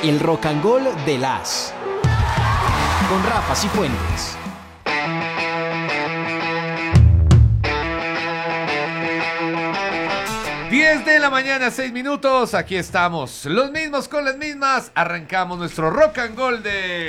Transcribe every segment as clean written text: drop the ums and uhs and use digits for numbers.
El Rock and Roll de las con Rafa Cifuentes. Diez de la mañana, 6 minutos. Aquí estamos, los mismos con las mismas. Arrancamos nuestro Rock and Roll de...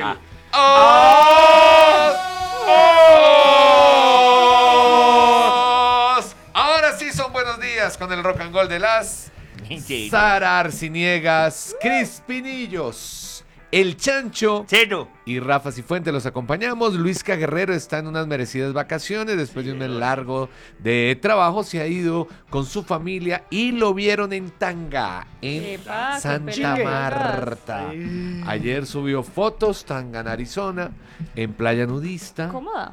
Ahora sí son buenos días con el Rock and Roll de las... Sara Arciniegas, Cris Pinillos, El Chancho y Rafa Cifuentes los acompañamos. Luisca Guerrero está en unas merecidas vacaciones después de un mes largo de trabajo. Se ha ido con su familia y lo vieron en Tanga, en Santa Marta. Ayer subió fotos, Tanga en Arizona, en playa nudista. ¿Cómoda?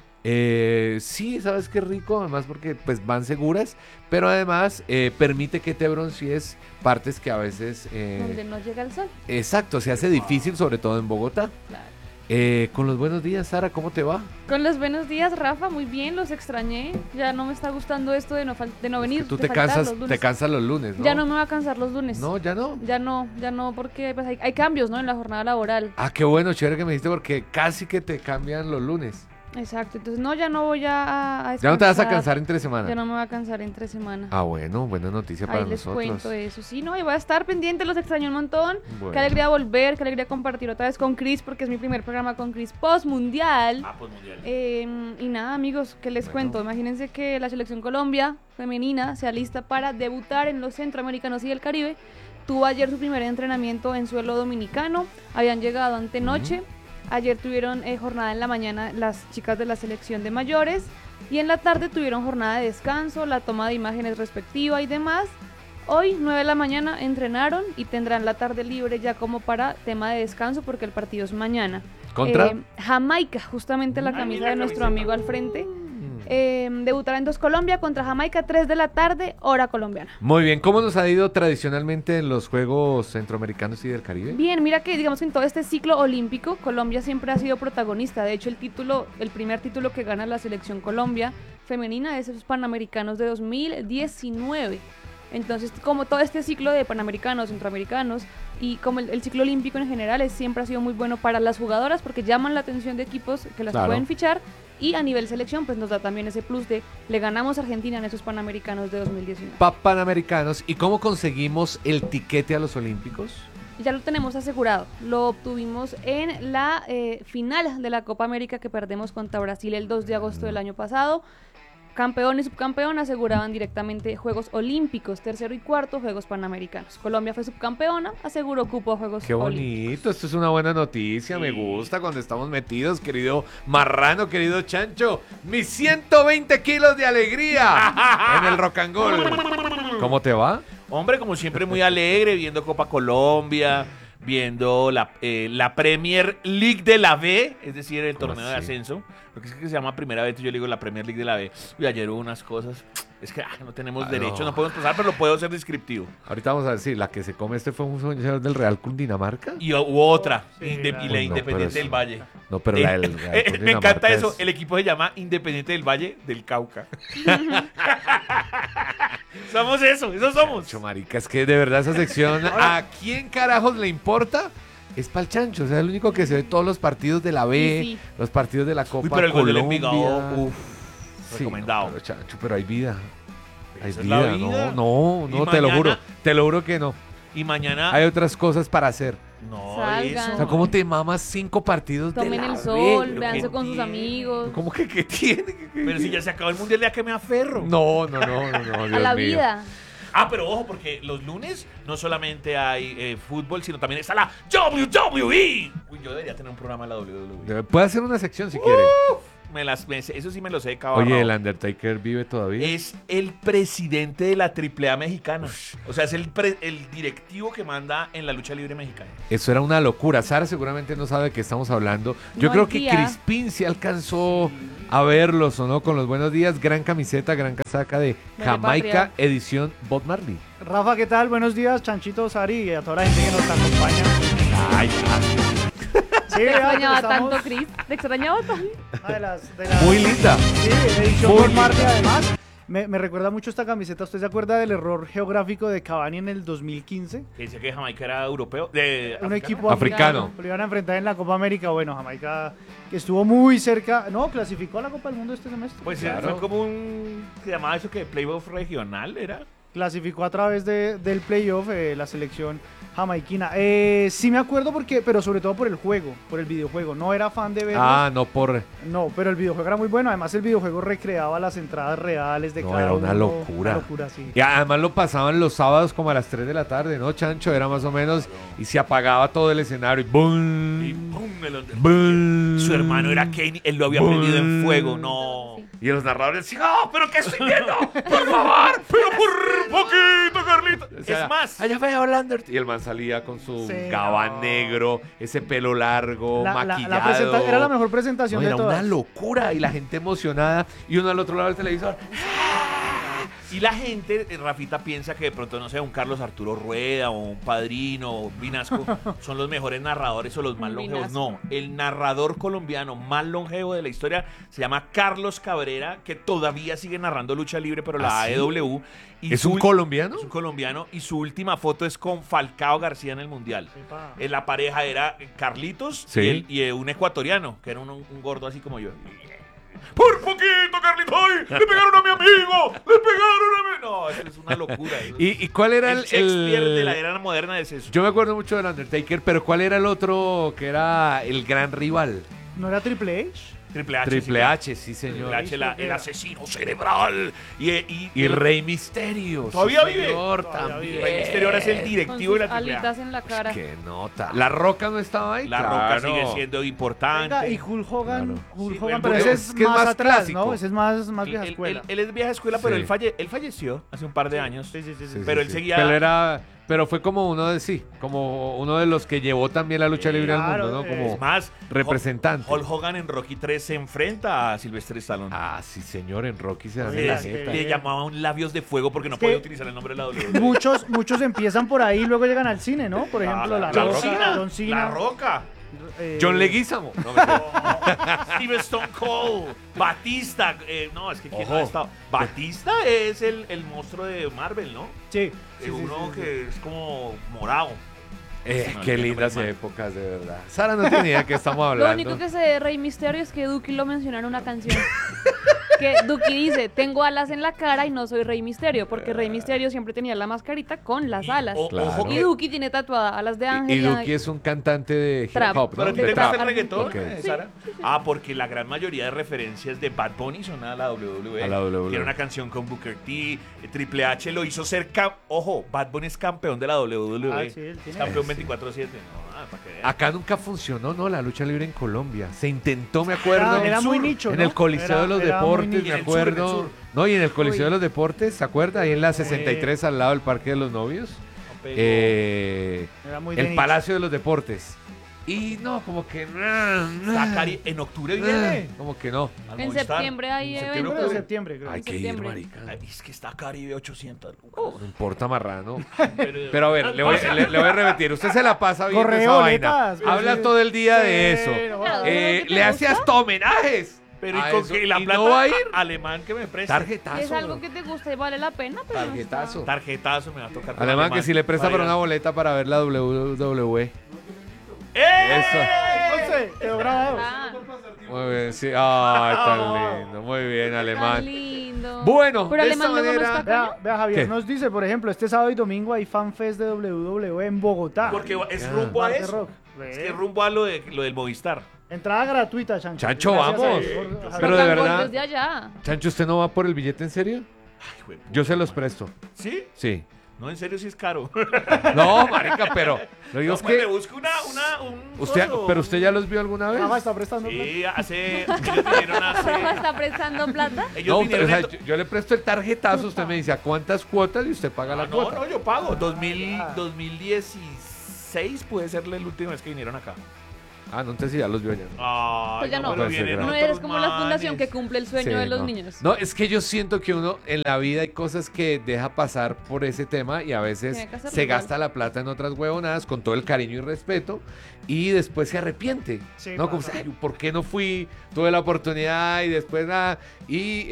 Sí, sabes qué rico, además porque pues van seguras, pero además permite que te broncees partes que a veces... donde no llega el sol. Exacto, se hace difícil, sobre todo en Bogotá. Claro. Con los buenos días, Sara, ¿cómo te va? Con los buenos días, Rafa, muy bien, los extrañé. Ya no me está gustando esto de no venir. Es que tú te cansas los lunes, ¿no? Ya no me voy a cansar los lunes. No, ya no. Ya no, porque pues, hay cambios, ¿no? En la jornada laboral. Ah, qué bueno, chévere que me dijiste, porque casi que te cambian los lunes. Exacto, entonces no, ya no voy a descansar. Ya no te vas a cansar entre semana. Ya no me voy a cansar entre semana. Ah, bueno, buena noticia para ahí les nosotros. cuento eso, sí, no, y voy a estar pendiente, los extraño un montón. Bueno. Qué alegría volver, qué alegría compartir otra vez con Cris, porque es mi primer programa con Cris post-mundial. Post-mundial. Y nada, amigos, ¿qué les cuento? Imagínense que la selección Colombia femenina se alista para debutar en los Centroamericanos y del Caribe. Tuvo ayer su primer entrenamiento en suelo dominicano, habían llegado antenoche. Ayer tuvieron jornada en la mañana las chicas de la selección de mayores y en la tarde tuvieron jornada de descanso, la toma de imágenes respectiva y demás. Hoy, 9 de la mañana, entrenaron y tendrán la tarde libre ya como para tema de descanso porque el partido es mañana. ¿Contra? Jamaica, justamente la camisa de nuestro amigo al frente. Debutará entonces Colombia contra Jamaica, 3 de la tarde, hora colombiana. Muy bien, ¿cómo nos ha ido tradicionalmente en los Juegos Centroamericanos y del Caribe? Bien, mira que digamos que en todo este ciclo olímpico Colombia siempre ha sido protagonista. De hecho, el primer título que gana la selección Colombia femenina es los Panamericanos de 2019. Entonces, como todo este ciclo de Panamericanos, Centroamericanos y como el ciclo olímpico en general siempre ha sido muy bueno para las jugadoras porque llaman la atención de equipos que las pueden fichar y a nivel selección pues nos da también ese plus de le ganamos a Argentina en esos Panamericanos de 2019. Panamericanos, ¿y cómo conseguimos el tiquete a los Olímpicos? Ya lo tenemos asegurado, lo obtuvimos en la final de la Copa América que perdemos contra Brasil el 2 de agosto del año pasado. Campeón y subcampeón aseguraban directamente Juegos Olímpicos, tercero y cuarto Juegos Panamericanos. Colombia fue subcampeona, aseguró cupo a Juegos Qué bonito, Olímpicos. Esto es una buena noticia, me gusta cuando estamos metidos, querido marrano, querido chancho. Mis 120 kilos de alegría en el Rock and Roll. ¿Cómo te va? Hombre, como siempre, muy alegre, viendo Copa Colombia, viendo la Premier League de la B, es decir, el torneo de ascenso. Lo que es que se llama Primera B, yo le digo la Premier League de la B. Y ayer hubo unas cosas, es que no tenemos derecho, no podemos pasar, pero lo puedo hacer descriptivo. Ahorita vamos a decir, la que se come fue un señor del Real Cundinamarca. Y hubo otra, Sí, y la Independiente del Valle. No, pero la del Real Me Cundinamarca encanta eso, es- el equipo se llama Independiente del Valle del Cauca. Somos eso, esos somos. Chancho, marica, es que de verdad esa sección, ¿a quién carajos le importa? Es para el chancho, o sea, es el único que se ve todos los partidos de la B, Sí. los partidos de la Copa Uy, pero el gol del Colombia. Envigado, Sí, recomendado. no, pero chancho, pero hay vida. Hay Esa es la vida, vida. no, Y te lo mañana- juro que no. Y mañana... Hay otras cosas para hacer. No, Salgan. O eso. sea, ¿cómo te mamas 5 partidos de Tomen la el B? sol, pero véanse ¿qué con sus tiene? amigos, ¿Cómo que qué tiene? Pero si ya se acabó el mundial, ¿ya que me aferro? No, Dios a la mío. vida. Ah, pero ojo, porque los lunes no solamente hay fútbol, sino también está la WWE. Uy, yo debería tener un programa de la WWE. Puede hacer una sección si quiere. Eso sí me lo sé de cabo a Oye, rabo. ¿el Undertaker vive todavía? Es el presidente de la AAA mexicana. O sea, es el directivo que manda en la lucha libre mexicana. Eso era una locura. Sara seguramente no sabe de qué estamos hablando. Yo No, creo el que día. Crispín sí alcanzó a verlos, ¿o no? Con los buenos días. Gran camiseta, gran casaca de De Jamaica, Patria. edición Bob Marley. Rafa, ¿qué tal? Buenos días, Chanchito, Sari y a toda la gente que nos acompaña. Ay, Sí, Te vea, extrañaba estamos- tanto, Cris. Te extrañaba tanto. Una de las muy linda. sí, edición Muy por Marte linda. además. Me recuerda mucho esta camiseta. ¿Usted se acuerda del error geográfico de Cavani en el 2015? Que decía que Jamaica era europeo. Un equipo Africano. Lo iban a enfrentar en la Copa América. Bueno, Jamaica que estuvo muy cerca. No, clasificó a la Copa del Mundo este semestre. Pues Claro. fue como se llamaba eso que playoff regional, ¿era? Clasificó a través del playoff la selección jamaiquina. Sí me acuerdo pero sobre todo por el juego, por el videojuego. No era fan de verlo. Ah, no por... No, pero el videojuego era muy bueno. Además, el videojuego recreaba las entradas reales de No, cada era uno. una locura. Una locura, sí. Y además lo pasaban los sábados como a las 3 de la tarde, ¿no, Chancho? Era más o menos... Y se apagaba todo el escenario y ¡bum! Y ¡pum! El Undertaker. ¡Bum! Su hermano era Kane, él lo había ¡Bum! prendido en fuego, no. Y los narradores decían, ¡oh, pero qué estoy viendo! ¡Por favor! ¡Pero por poquito, Carlito! O sea, Es más, allá veo al Undertaker. Y el man salía con su Sí, gabán no. negro, ese pelo largo, maquillado. Era la mejor presentación No, de era todas. una locura y la gente emocionada y uno al otro lado del televisor. y la gente, Rafita, piensa que de pronto, no sé, un Carlos Arturo Rueda o un Padrino o un Vinasco son los mejores narradores o los más Un longevos. Vinasco. No, el narrador colombiano más longevo de la historia se llama Carlos Cabrera, que todavía sigue narrando lucha libre, pero la ¿Ah, sí? AEW. Y ¿Es un colombiano? Es un colombiano y su última foto es con Falcao García en el Mundial. Epa. La pareja era Carlitos Sí. y un ecuatoriano, que era un gordo así como yo. ¡Por poquito, Carlitos! ¡Ay! ¡Le pegaron a mi amigo! ¡Le pegaron a mi... No, eso es una locura. Eso es- ¿Y cuál era el el...? Shakespeare de la era moderna es eso. Yo me acuerdo mucho del Undertaker, pero ¿cuál era el otro que era el gran rival? ¿No era Triple H? Triple H. Triple sí, H, sí señor. Triple H, el asesino cerebral. Y Rey Misterio. ¿Todavía sí, vive? señor, Todavía también. vive. Rey Misterio ahora es el Con directivo sus de la Triple alitas A. en la cara. Qué nota. ¿La Roca no estaba ahí? La Claro. Roca sigue siendo importante. Venga, y Hulk Hogan, Claro. Hulk Sí, Hogan, el pero Hulk ese es es, que es más más atrás, clásico. ¿no? Ese es más vieja escuela. Él es vieja escuela, pero Sí. él falleció hace un par de años. Sí. Sí, Pero sí, él sí. seguía- Pero fue como uno de los que llevó también la lucha libre Claro, al mundo, ¿no? Como Es más, representante. Hulk Hogan en Rocky 3 se enfrenta a Sylvester Stallone. Ah, sí, señor, en Rocky se dan Sí, en la sí, jeta. Le llamaban labios de fuego porque no Es que- podía utilizar el nombre de la WWE. Muchos empiezan por ahí y luego llegan al cine, ¿no? Por ejemplo, la John Roca, Cena. John Cena, La Roca. John Leguizamo. No, mentira. Steve Stone Cold. Batista. No, es que ¿quién Ojo. no ha estado? Batista es el monstruo de Marvel, ¿no? Sí. Uno que es como morado. Qué lindas épocas, de verdad. Sara no tenía idea que estamos Lo hablando. único que sé de Rey Misterio es que Duki lo menciona en una canción. Que Duki dice, tengo alas en la cara y no soy Rey Misterio, porque Rey Misterio siempre tenía la mascarita con las alas. Claro. Ojo Y que- Duki tiene tatuada alas de Y ángel. Duki es un cantante de hip Trap. hop, ¿no? ¿Pero a ti De te trap. gusta el reggaetón, Ok. Sara? Porque la gran mayoría de referencias de Bad Bunny son a la WWE. A la WWE. Tiene una canción con Booker T, Triple H lo hizo ser... Ojo, Bad Bunny es campeón de la WWE. Ah, sí, él es tiene- campeón 24/7. No, nada, para que vean. Acá nunca funcionó, ¿no? La lucha libre en Colombia. Se intentó, me acuerdo. Era muy sur, nicho, en ¿no? el Coliseo de los Era muy Deportes, nicho. me En el sur, en el acuerdo. sur. No, y en el Coliseo Uy. de los Deportes, ¿se acuerda? Ahí en la 63 al lado del Parque de los Novios. No pegó. Era muy de El nicho. Palacio de los Deportes. Y no, como que... Está en octubre viene. Como que no. al En Movistar. septiembre hay En eventos. Pero de septiembre, creo. Hay En que ir, septiembre. marica. Ay, es que está Caribe 800 lucas. No importa, marrano. Pero Pero a ver, le voy a repetir. Usted se la pasa viendo Correo, esa vaina. boletas, pero Habla sí. todo el día de Sí, eso. no, Claro. Le ¿Lo que te hace gusta? hasta homenajes. Pero ¿y a con eso. qué la ¿Y plata no va a ir? alemán que me presta? Tarjetazo. Es algo bro. que te gusta y vale la pena, pero no está. Tarjetazo. Tarjetazo me va a tocar. con Alemán que si le presta para una boleta para ver la WWE. Eso. Entonces, quedó grabado. Ah, Muy bien, sí. Ay, tan lindo. Muy bien, tan alemán. lindo. Bueno, pero de alemán esta luego no manera- está acá, ¿no? Vea, Javier, ¿Qué? nos dice, por ejemplo, este sábado y domingo hay FanFest de WWE en Bogotá. Porque es Ah. rumbo a Bar de eso. rock. Es que es rumbo a lo del Movistar. Entrada gratuita, Chancho. Chancho, Gracias vamos. a Javier. Pero de Rock and roll verdad- desde allá. Chancho, ¿usted no va por el billete en serio? Ay, güey, Yo se los presto. ¿sí? Sí. No, en serio sí es caro. No, marica, pero lo digo No, es pues, me que busco un usted, coso. pero usted ya los vio alguna vez. Rafa está prestando plata. Sí, ellos vinieron Rafa hace... está prestando plata. Ellos No, vinieron o sea, en- yo le presto el tarjetazo, usted me dice a cuántas cuotas y usted paga la no, cuota. no, yo pago. 2016 puede ser la última vez que vinieron acá. Ah, no, entonces ya los vio ya. Ay, Pues ya no. pero Puede ser vienen grande. No otros eres como la fundación que manes. cumple el sueño Sí, de los no. niños. No, es que yo siento que uno en la vida hay cosas que deja pasar por ese tema y a veces Tiene que hacerlo se igual. gasta la plata en otras huevonadas con todo el cariño y respeto y después se arrepiente. Sí, ¿No? Como, pasa. "Ay, ¿por qué no fui? Tuve la oportunidad y después nada. Y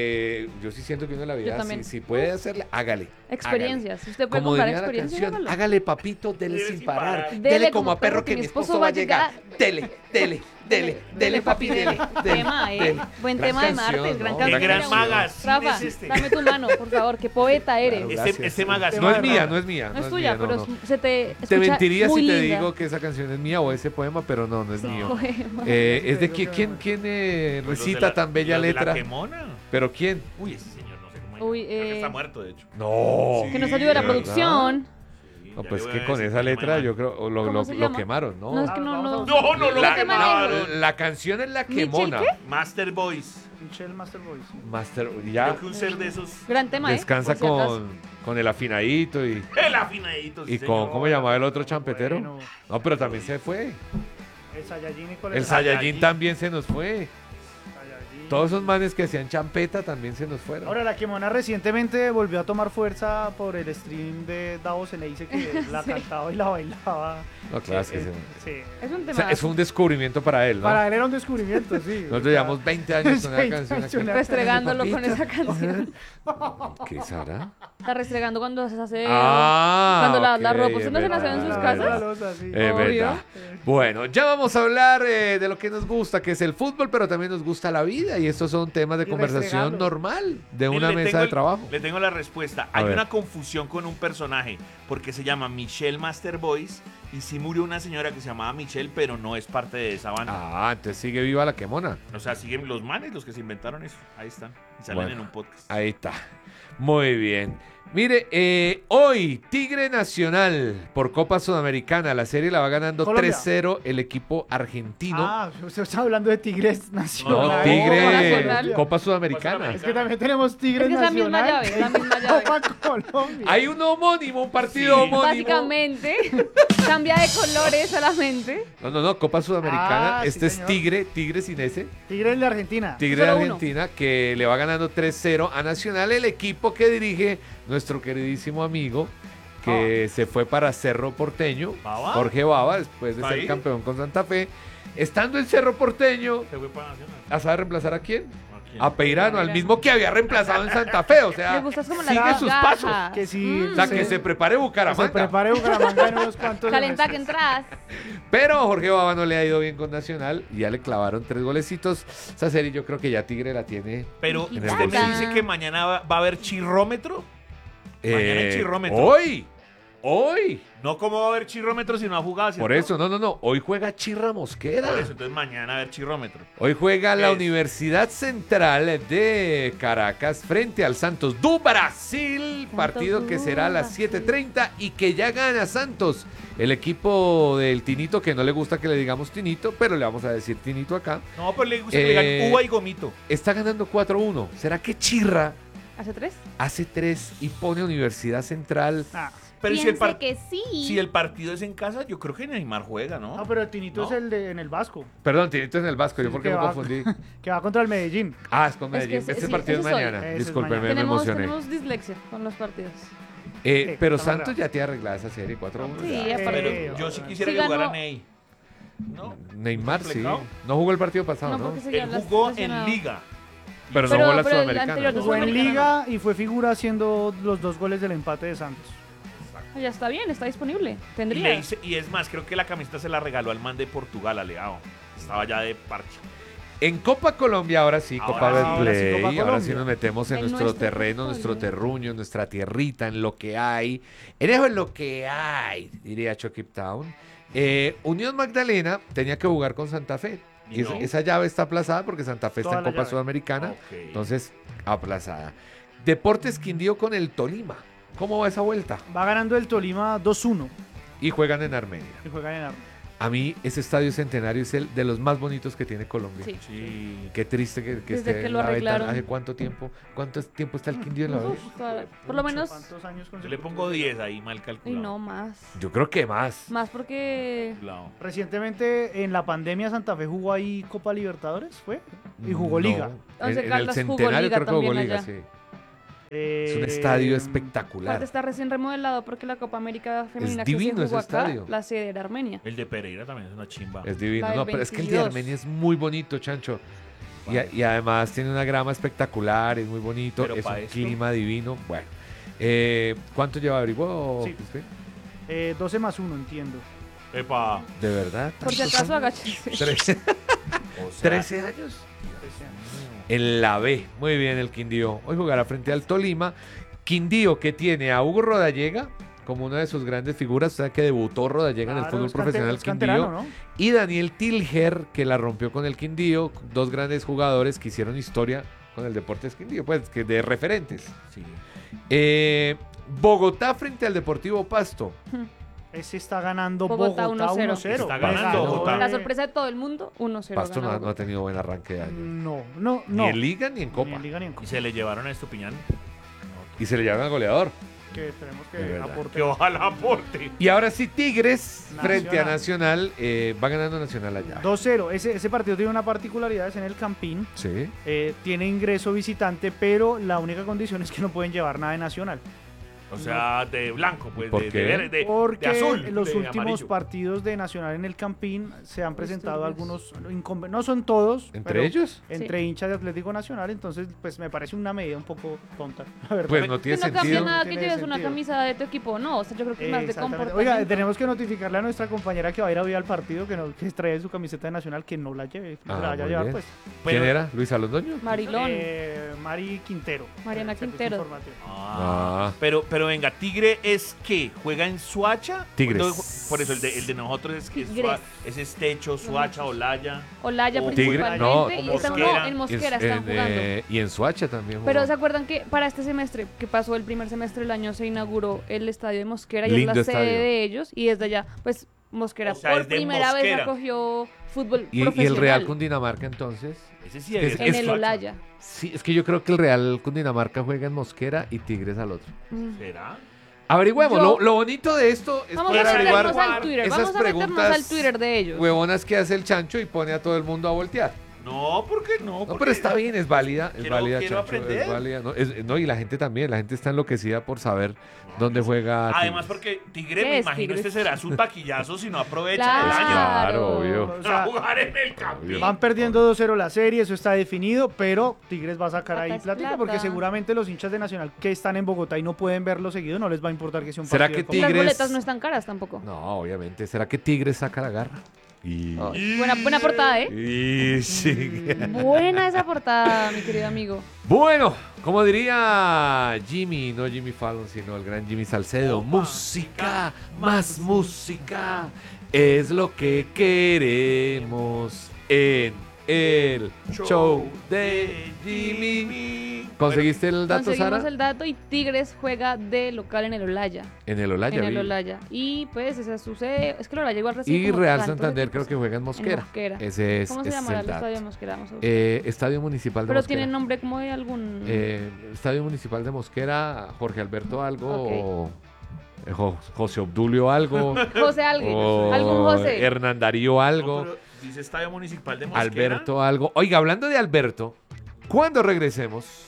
yo sí siento que uno en la vida, también. si puede hacerle, hágale. Experiencias. Si usted puede Como comprar diría la experiencias, canción, hágalo. hágale papito, dele Dele sin sin parar. parar. Dele como a perro que mi esposo va a llegar. Dele, dele, dele papi, dele. Tema, dele. Buen Gran tema de canción, martes, gran ¿no? canción. Qué gran canción. magazine Rafa, es este. dame tu mano, por favor. Qué poeta eres. Claro, Este, gracias. este magazine. No es Tema de mía, Rafa. no es mía. No es es tuya, mía, no, pero no. se te Te escucha mentiría muy si te linda. digo que esa canción es mía o ese poema, pero no, no es mío. Poema. Es de Creo que quién Pues los recita de la- tan bella los de La letra. Quemona. ¿Pero quién? Uy, ese señor no sé cómo Uy, Creo que está muerto, de hecho. No. Que nos ayude la ¿de producción. Sí, No, ya pues le voy que a con decir esa que letra llama yo creo o ¿Cómo lo se llama? quemaron, ¿no? No, es que no. No, no lo la, quemaron. la canción es La ¿Michel Quemona. qué? Master Boys. Michelle Master Boy. Sí. Master, ya Creo que un ser de esos. Gran tema, descansa Por si acaso. con el afinadito y El afinadito. sí, con, señor. ¿cómo llamaba el otro champetero? Bueno, No, pero también se fue. el Saiyajin y cuál El es Saiyajin también se nos fue. Saiyajin. Todos esos manes que hacían champeta también se nos fueron. Ahora, la Quemona recientemente volvió a tomar fuerza por el stream de Davos en dice que la cantaba y la bailaba. No, claro, es que Sí. Es un o tema. sea, es un descubrimiento para él, ¿no? Para él era un descubrimiento, sí. Nosotros llevamos 20 años con una 20 canción años aquí. una- Restregándolo con esa canción. ¿Qué será? Está restregando cuando se hace. Ah, cuando la ok, ropa. ¿Usted es no se nació en sus verdad, casas? es verdad. losa, sí. Es Obvio. verdad. Bueno, ya vamos a hablar de lo que nos gusta, que es el fútbol, pero también nos gusta la vida y estos son temas de Y conversación restregarlo. normal de Mire, una le mesa tengo de el- trabajo. Le tengo la respuesta. A Hay ver. una confusión con un personaje porque se llama Michelle Master Boys y sí murió una señora que se llamaba Michelle, pero no es parte de esa banda. Ah, entonces sigue viva la Quemona. O sea, siguen los manes, los que se inventaron eso. Ahí están. Y salen Bueno. en un podcast. Ahí está. Muy bien. Mire, hoy Tigre Nacional por Copa Sudamericana. La serie la va ganando Colombia. 3-0 el equipo argentino. Ah, usted está hablando de Tigres no, Nacional. Tigre Nacional. Copa Sudamericana. Es que también tenemos Tigres Es que es la misma Nacional. llave, la misma llave. Copa Colombia. Hay un homónimo, un partido Sí. homónimo. Básicamente, cambia de colores solamente. No, Copa Sudamericana. Ah, este sí, es señor. Tigre sin ese. Tigres de Argentina. Tigre de Solo uno. Argentina que le va ganando 3-0 a Nacional, el equipo que dirige nuestro queridísimo amigo que se fue para Cerro Porteño, ¿Baba? Jorge Baba, después de ser ¿Ahí? campeón con Santa Fe. Estando en Cerro Porteño, Se fue para Nacional. ¿a saber reemplazar a quién? ¿A quién? A Peirano, al mismo que había reemplazado en Santa Fe. O sea, Me gustas como la sigue sus gaja. pasos. Que si O sea, que se prepare se Bucaramanga. prepare Bucaramanga en unos cuantos Calenta que meses. entras. Pero a Jorge Baba no le ha ido bien con Nacional y ya le clavaron 3 golecitos. Esa serie yo creo que ya Tigre la tiene. Pero En el usted me bolsillo. dice que mañana va a haber chirrómetro. Mañana hay chirrómetro. Hoy. No como va a haber chirrómetro si no ha jugado. ¿cierto? Por eso, no. Hoy juega Chirra Mosquera. Por eso, entonces mañana va a haber chirrómetro. Hoy juega la Es. Universidad Central de Caracas frente al Santos do Brasil. Partido que será a las 7:30 y que ya gana Santos. El equipo del Tinito, que no le gusta que le digamos Tinito, pero le vamos a decir Tinito acá. No, pues le gusta que le digan uva y gomito. Está ganando 4-1. ¿Será que Chirra ¿Hace 3? hace 3 y pone Universidad Central? Ah, Pero Piense que sí. si el partido es en casa, yo creo que Neymar juega, ¿no? no, pero el Tinito No. es el de en el Vasco, Perdón, Tinito es en el Vasco. ¿Yo Sí, por qué que me va- confundí? que va contra el Medellín. Ah, es con Es que Medellín. Este sí, partido es ese es hoy. mañana. Ese es Discúlpenme, mañana. me emocioné. Tenemos dislexia con los partidos. Pero está Santos bravo. ya tiene arreglada esa serie 4-1. Sí, ya. aparte. Pero yo sí quisiera Sí que jugara ganó. Ney. ¿No? Neymar sí. ¿Complicado? No jugó el partido pasado, No, ¿no? porque se Él quedó jugó en lesionado. Liga. Pero no Pero- jugó la pero el Sudamericana. anterior ¿no? de Fue en Sudamericana Liga y fue figura haciendo los 2 goles del empate de Santos. Ya está bien, está disponible. Y, Tendría. y es más, creo que la camiseta se la regaló al man de Portugal, a Leao. Estaba ya de parche. En Copa Colombia, ahora sí, Ahora Copa sí, Betplay. ahora sí, Copa Ahora sí Colombia. nos metemos en En nuestro nuestro terreno, nuestro territorio. terruño, nuestra tierrita, en lo que hay. En eso es lo que hay, diría Chucky Town. Unión Magdalena tenía que jugar con Santa Fe. Y ¿Y no? esa llave está aplazada porque Santa Fe está Toda en la Copa llave. Sudamericana. Ok. Entonces, aplazada. Deportes Quindío con el Tolima. ¿Cómo va esa vuelta? Va ganando el Tolima 2-1 Y juegan en Armenia. y juegan en Arma. A mí ese estadio Centenario es el de los más bonitos que tiene Colombia. Sí. Sí. Qué triste que Desde esté que en lo la B tan- arreglaron. ¿Hace cuánto tiempo? ¿Cuánto tiempo está el Quindío en la B? Uf, por lo menos. ¿Cuántos años Yo le consecutivos? pongo 10 ahí, mal Y calculado. no más. Yo creo que más. Más porque. Calculado. Recientemente en la pandemia Santa Fe jugó ahí Copa Libertadores, ¿fue? Y jugó Liga. No, Once en el Caldas jugó Centenario Liga creo que jugó también Liga, allá. sí. Es un estadio espectacular. Aparte está recién remodelado porque la Copa América Femenina que divino se ese jugó acá, estadio. la sede era Armenia. El de Pereira también es una chimba. Es divino. La del No, pero es que el de 22. Armenia es muy bonito, Chancho. Y además tiene una grama espectacular, es muy bonito, Pero es pa' un esto. clima divino. Bueno, ¿cuánto lleva averiguado? Sí. Crispin? 12+1, entiendo. Epa. ¿De verdad? Por si acaso agáchese. 13, O sea, 13 años. En la B. Muy bien, el Quindío. Hoy jugará frente al Tolima. Quindío que tiene a Hugo Rodallega como una de sus grandes figuras, o sea que debutó Rodallega en el Claro, fútbol es profesional es canterano, Quindío. ¿no? Y Daniel Tilger, que la rompió con el Quindío. Dos grandes jugadores que hicieron historia con el Deportes Quindío, pues que de referentes. sí. Bogotá frente al Deportivo Pasto. Ese está ganando Bogotá Bogotá 1-0. 1-0. Está Le ganando ganó, Bogotá. La sorpresa de todo el mundo, 1-0. Pasto ganó. no ha tenido buen arranque de año. No. Ni en Liga ni en Ni Copa. en Liga ni en Y Copa. se le llevaron a Estupiñán. Y se le llama goleador. Que esperemos De que verdad. aporte. Que ojalá aporte. Y ahora sí, Tigres frente a Nacional. Nacional. Va ganando Nacional allá. 2-0. Ese partido tiene una particularidad, es en el Campín. Sí. Tiene ingreso visitante, pero la única condición es que no pueden llevar nada de Nacional. O sea, de blanco, pues, ¿Por de qué? verde, de Porque azul. en los de últimos amarillo. partidos de Nacional en el Campín se han presentado Disturbios. algunos no son todos, ¿Entre pero ellos? entre hinchas de Atlético Nacional, entonces pues me parece una medida un poco tonta, la verdad. Pues no Que tiene no cambia sentido. nada que Tiene lleves una sentido. camisa de tu equipo, no. O sea, yo creo que es más de Exactamente. comportamiento. Oiga, tenemos que notificarle a nuestra compañera que va a ir a ver al partido, que trae su camiseta de Nacional, que no la lleve, que Ah, la vaya a muy llevar bien. pues. ¿Quién era? ¿Luis Alondoño? Marilón. Mari Quintero. Mariana Servicio Quintero. informativo. Ah. Pero venga, Tigre es que juega en Suacha. Tigres. Por eso el de nosotros es que es, Tigres. es Estecho, Suacha, Olaya. Olaya O principalmente. Tigre, no, y o están, Mosquera. no, en Mosquera están jugando. Y en Suacha también. Pero jugó. ¿se acuerdan que para este semestre, que pasó el primer semestre del año, se inauguró el estadio de Mosquera y es Lindo la sede estadio. de ellos? Y desde allá, pues Mosquera O sea, por es de primera vez Mosquera. acogió fútbol ¿Y profesional. el Real Cundinamarca entonces? Ese sí Es- es, En es el Suacha. Olaya. Sí, es que yo creo que el Real Cundinamarca juega en Mosquera y Tigres al otro. Mm. ¿Será? Averigüemos, Yo- lo bonito de esto es Vamos poder a averiguar meternos al Twitter. esas Vamos a meternos preguntas al Twitter de ellos. huevonas que hace el Chancho y pone a todo el mundo a voltear. No, ¿por qué no? No, Porque- pero está bien, es válida, es Quiero- válida, quiero Chancho, aprender. es válida. No, y la gente también, la gente está enloquecida por saber dónde juega Además, Tigres. porque Tigre, ¿Qué me es imagino, Tigres? este será su taquillazo si no aprovecha el Claro. año. Claro, obvio. O A sea, jugar en el campín. van perdiendo 2-0 la serie, eso está definido, pero Tigres va a sacar ahí Plata es plática plata. porque seguramente los hinchas de Nacional que están en Bogotá y no pueden verlo seguido, no les va a importar que sea un ¿Será partido que de Copa. Y las Tigres- boletas no están caras tampoco. No, obviamente. ¿Será que Tigres saca la garra? Y... Buena portada, ¿eh? Y sí. Buena esa portada, mi querido amigo. Bueno, como diría Jimmy, no Jimmy Fallon, sino el gran Jimmy Salcedo, música, más música, es lo que queremos en el show de Jimmy. ¿Conseguiste el dato, Conseguimos Sara? el dato y Tigres juega de local en el Olaya. En el Olaya. En el vi. Olaya. Y pues eso sucede. Es que el Olaya igual recibe. Y como Real tantos Santander creo equipos. que juega en Mosquera. Mosquera. Ese es, ¿Cómo se ese es llamará el el dato. estadio de Mosquera? Vamos a buscar. Estadio Municipal de Pero Mosquera. tiene nombre como de algún. Estadio Municipal de Mosquera, Jorge Alberto algo, Ok. o José Obdulio algo, José alguien. o Algún José. Hernán Darío algo, No, pero dice Estadio Municipal de Mosquera. Alberto algo. Oiga, hablando de Alberto, cuando regresemos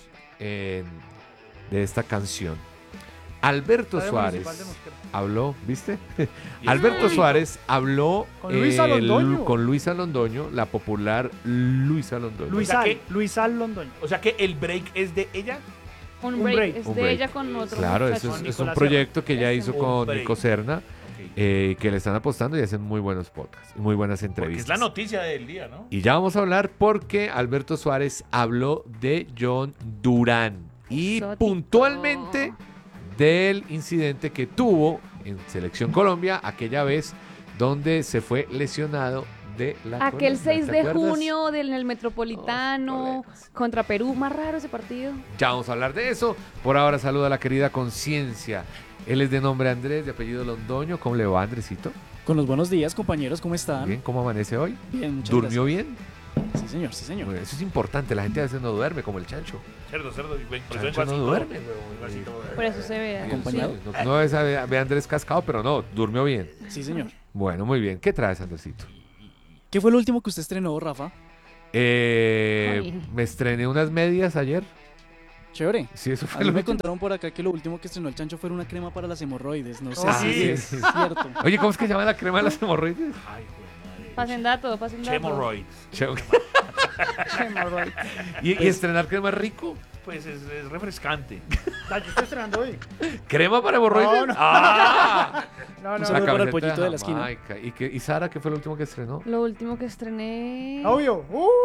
de esta canción, Alberto Estadio Suárez Municipal de Mosquera. habló, ¿viste? Y Alberto bonito. Suárez habló Con Luisa Londoño. con Luisa Londoño, la popular Luisa Londoño. sea Luisal Londoño. O sea que el break es de ella. Un un break. break. Es Un de break. ella con otro. Claro, muchacho. eso es un Nicolás proyecto que ella Ese. hizo Un con break. Nico Serna, que le están apostando y hacen muy buenos podcasts, muy buenas Porque entrevistas. es la noticia del día, ¿no? Y ya vamos a hablar porque Alberto Suárez habló de John Durán y Exótico. puntualmente del incidente que tuvo en Selección Colombia aquella vez donde se fue lesionado de la Aquel Colombia, 6 ¿te de acuerdas? junio en el Metropolitano contra Perú, más raro ese partido. Ya vamos a hablar de eso. Por ahora saluda a la querida Conciencia. Él es de nombre Andrés, de apellido Londoño. ¿Cómo le va, Andresito? Con los buenos días, compañeros, ¿cómo están? Bien, ¿cómo amanece hoy? Bien, muchas ¿Durmió bien? gracias. Sí, señor, sí, señor. Bueno, eso es importante. La gente a veces no duerme, como el Chancho. Cerdo, Chancho no duerme, Por eso se vea. Acompañado. Sí, no es a ve a Andrés cascado, pero no, durmió bien. Sí, señor. Bueno, muy bien. ¿Qué traes, Andresito? ¿Qué fue lo último que usted estrenó, Rafa? Me estrené unas medias ayer. Chévere. Sí, eso A fue mí lo me último. contaron por acá que lo último que estrenó el Chancho fue una crema para las hemorroides. No sé Ah, si sí. es cierto. Oye, ¿cómo es que se llama la crema de las hemorroides? Pasen dato, pasen dato. Hemorrhoids. Hemorroides. ¿Y estrenar crema es rico? Pues es refrescante. Yo estoy estrenando hoy. ¿Crema para hemorroides? No, no. ¡Ah! No, Un no, saludo La para el camiseta pollito de la esquina. Jamaica. ¿Y Sara qué fue lo último que estrenó? Lo último que estrené. Obvio.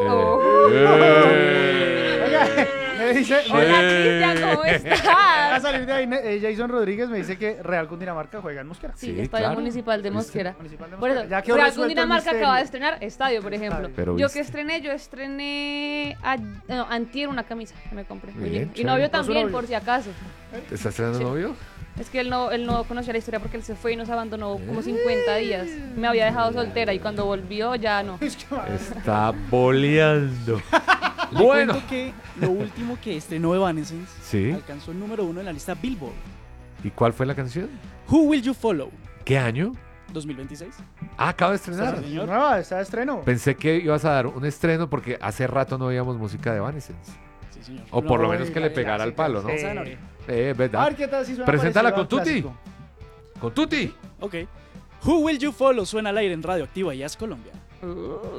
Eh. Oiga, me dice. Hola, Cristian, ¿cómo A estás? salir de ahí, Jason Rodríguez me dice que Real Cundinamarca juega en Mosquera. Sí, Sí, Estadio claro. Municipal de ¿Viste? Mosquera. Municipal de Por Mosquera. eso, Ya quedó Real resuelto el Cundinamarca misterio. acaba de estrenar estadio, por ejemplo. Pero Yo viste. que estrené antier una camisa que me compré. Bien, Oye, y chévere. novio ¿Con su también, novio? por si acaso. ¿Te estás estrenando Sí. novio? Es que él no conocía la historia porque él se fue y nos abandonó como 50 días. Me había dejado soltera y cuando volvió ya no. Está boleando. Le Bueno. cuento que lo último que estrenó Evanescence Sí. alcanzó el número 1 en la lista Billboard. ¿Y cuál fue la canción? Who Will You Follow? ¿Qué año? 2026. Ah, acaba de estrenar. Sí, señor. Nueva, está de estreno. Pensé que ibas a dar un estreno porque hace rato no veíamos música de Evanescence. Sí, señor. O por lo No, menos que y le la pegara al palo, ¿no? Sí. Zanahoria. A ¿Verdad? ver qué tal si suena Preséntala parecido con al Tuti. clásico. Con Tuti. Ok. Who Will You Follow suena al aire en Radioactiva y As Colombia.